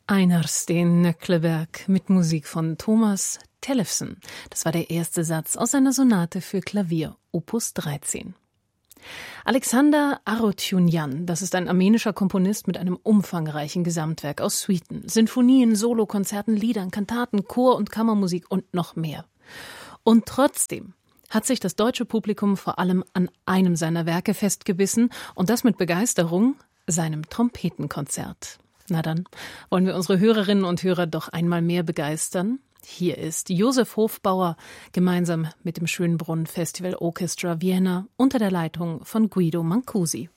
Einarsten Nöckleberg mit Musik von Thomas Tellefsen. Das war der erste Satz aus seiner Sonate für Klavier, Opus 13. Alexander Arotyunjan, das ist ein armenischer Komponist mit einem umfangreichen Gesamtwerk aus Suiten, Sinfonien, Solokonzerten, Liedern, Kantaten, Chor- und Kammermusik und noch mehr. Und trotzdem hat sich das deutsche Publikum vor allem an einem seiner Werke festgebissen und das mit Begeisterung, seinem Trompetenkonzert. Na dann, wollen wir unsere Hörerinnen und Hörer doch einmal mehr begeistern? Hier ist Josef Hofbauer gemeinsam mit dem Schönbrunn Festival Orchestra Vienna unter der Leitung von Guido Mancusi.